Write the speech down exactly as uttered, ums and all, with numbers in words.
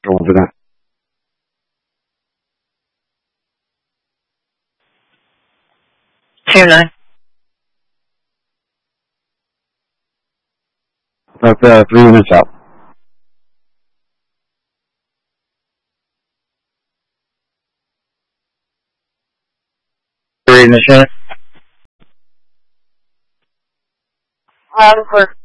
over that. Two nine. That's uh, three minutes out. Three machine. Loud and clear.